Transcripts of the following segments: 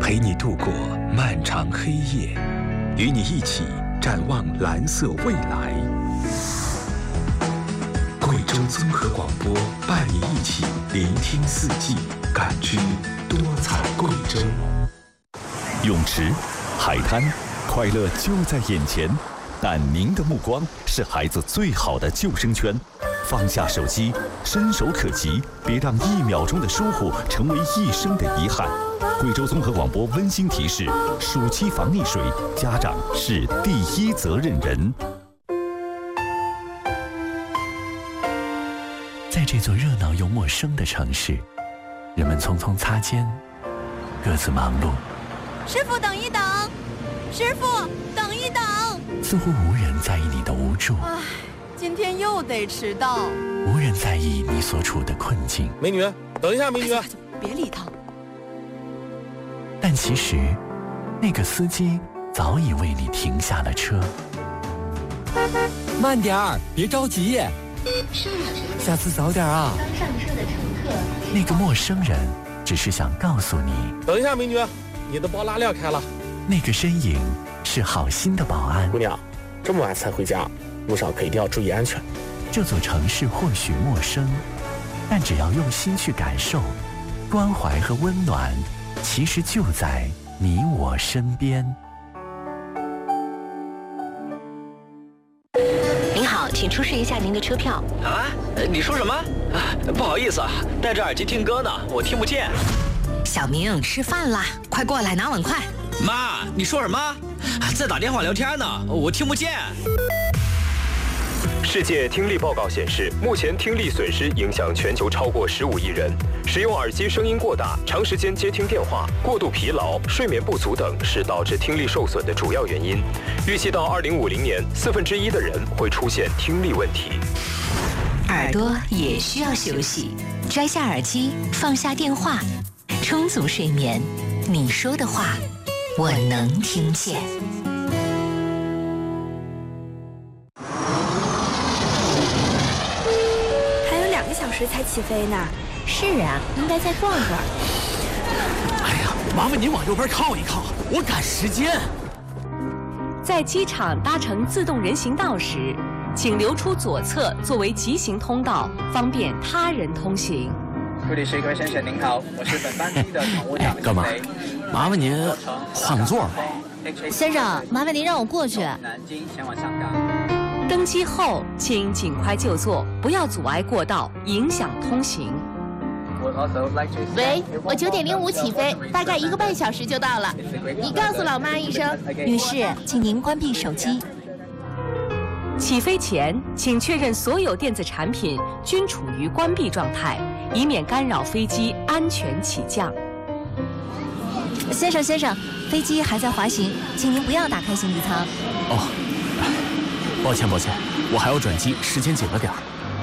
陪你度过漫长黑夜，与你一起展望蓝色未来。贵州综合广播伴你一起聆听四季，感知多彩贵州。 泳池、海滩，快乐就在眼前，但您的目光是孩子最好的救生圈。放下手机，伸手可及，别让1秒钟的疏忽成为一生的遗憾。贵州综合广播温馨提示：暑期防溺水，家长是第一责任人。 在这座热闹又陌生的城市，人们匆匆擦肩，各自忙碌。 师傅，等一等！师傅，等一等！ 似乎无人在意你的无助。 今天又得迟到。 无人在意你所处的困境。 美女，等一下，美女。 别理他。 但其实，那个司机早已为你停下了车。 慢点儿，别着急。下次早点啊。 刚上车的乘客。 那个陌生人只是想告诉你。 等一下，美女，你的包拉链开了。 那个身影是好心的保安。 姑娘，这么晚才回家，路上可一定要注意安全。 这座城市或许陌生，但只要用心去感受，关怀和温暖其实就在你我身边。 您好，请出示一下您的车票。 啊？你说什么？不好意思啊，戴着耳机听歌呢，我听不见。 小明，吃饭啦，快过来拿碗筷。 妈，你说什么？在打电话聊天呢，我听不见。 世界听力报告显示，目前听力损失影响全球超过15亿人。使用耳机声音过大、长时间接听电话、过度疲劳、睡眠不足等是导致听力受损的主要原因。预计到2050年，1/4的人会出现听力问题。 耳朵也需要休息，摘下耳机，放下电话，充足睡眠。你说的话，我能听见。 才起飞呢。 是啊，应该再逛逛。 哎呀，麻烦您往右边靠一靠，我赶时间。 在机场搭乘自动人行道时，请留出左侧作为急行通道，方便他人通行。 这里是各位先生，您好，我是本班机的乘务长。 干嘛？麻烦您换个座吧。 先生，麻烦您让我过去。 南京前往香港。 登机后，请尽快就座，不要阻碍过道，影响通行。 喂，我9点05起飞，大概1个半小时就到了。你告诉老妈一声。 女士，请您关闭手机。 起飞前，请确认所有电子产品均处于关闭状态，以免干扰飞机安全起降。 先生，飞机还在滑行，请您不要打开行李舱。 哦。抱歉，我还要转机，时间紧了点儿。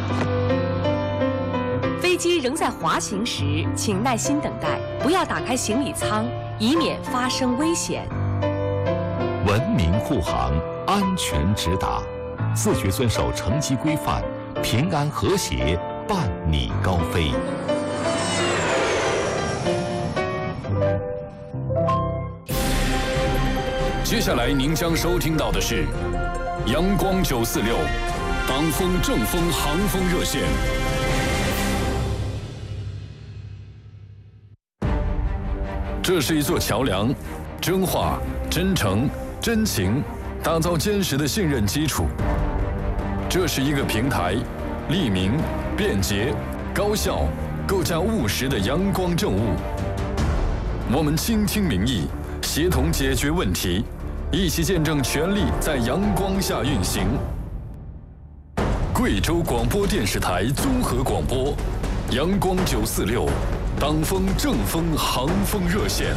飞机仍在滑行时，请耐心等待，不要打开行李舱，以免发生危险。 文明护航，安全直达，自觉遵守乘机规范，平安和谐，伴你高飞。 接下来您将收听到的是阳光946党风正风航风热线。这是一座桥梁，真话、真诚、真情，打造坚实的信任基础。这是一个平台，利民、便捷、高效，构架务实的阳光政务。我们倾听民意，协同解决问题。一起见证权力在阳光下运行。贵州广播电视台综合广播，阳光946，党风正风航风热线。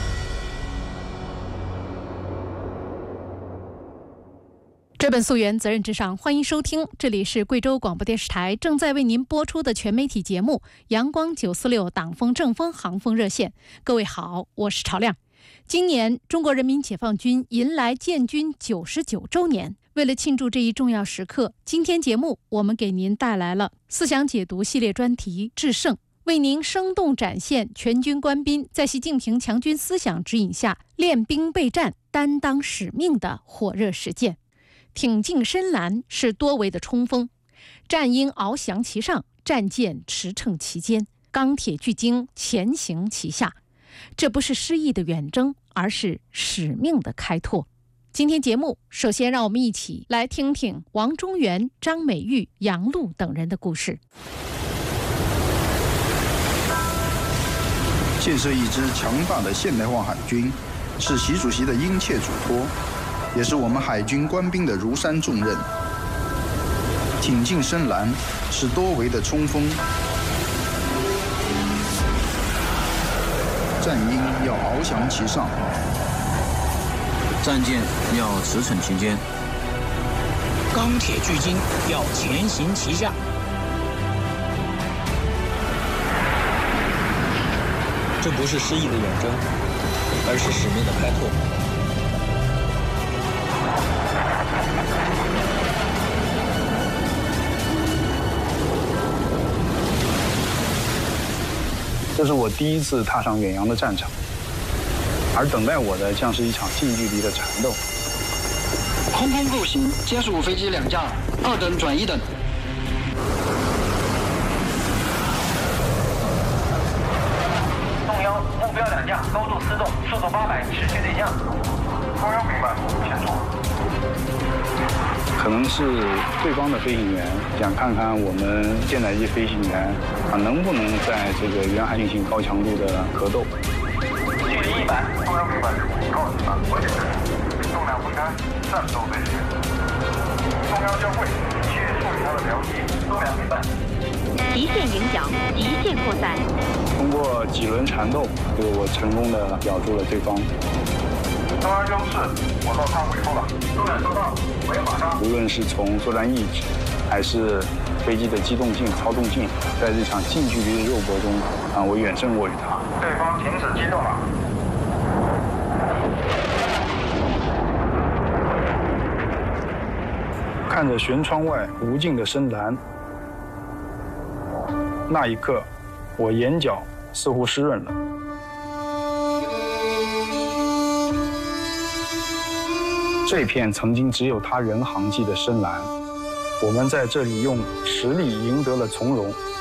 追本溯源，责任至上，欢迎收听，这里是贵州广播电视台正在为您播出的全媒体节目《阳光946党风正风航风热线》。各位好，我是朝亮。今年中国人民解放军迎来建军99周年，为了庆祝这一重要时刻，今天节目我们给您带来了思想解读系列专题《制胜》。 为您生动展现全军官兵在习近平强军思想指引下练兵备战、担当使命的火热实践。挺进深蓝是多维的冲锋，战鹰翱翔其上，战舰驰骋其间，钢铁巨鲸前行其下。这不是诗意的远征，而是使命的开拓。今天节目，首先让我们一起来听听王中原、张美玉、杨璐等人的故事。 建设一支强大的现代化海军，是习主席的殷切嘱托，也是我们海军官兵的如山重任。挺进深蓝是多维的冲锋，战鹰要翱翔其上， 战舰要驰骋其间， 钢铁巨鲸要前行其下。 这不是诗意的远征，而是使命的开拓。 这是我第一次踏上远洋的战场，而等待我的将是一场近距离的缠斗。 空空陆行，歼十5飞机2架，2等转1等。 动幺，目标2架，高度失动，速度800，持续对向。动幺明白，前冲。 可能是对方的飞行员想看看我们舰载机飞行员能不能在这个远海进行高强度的格斗。 距离100，动幺明白，告诉他，我解释，重量分开，战斗对决。动幺交会，去处理他的僚机，动两明白。 极限迎角，极限扩散。 通过几轮缠斗，我成功的咬住了对方。 中央优势，我到舱回复了。重量收到，我要马上。 无论是从作战意志，还是飞机的机动性、操纵性，在这场近距离的肉搏中，我远胜过于他。 对方停止机动了。 看着舷窗外无尽的深蓝，那一刻，我眼角似乎湿润了。这片曾经只有他人航迹的深蓝，我们在这里用实力赢得了从容，